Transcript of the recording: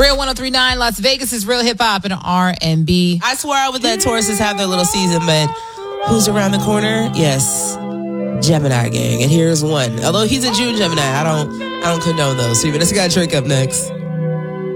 Real 103.9 Las Vegas is real hip hop and R&B. I swear I would let Tauruses have their little season, but who's around the corner? Yes, Gemini gang, and here's one. Although he's a June Gemini, I don't condone those. 3 minutes. I got Drake up next.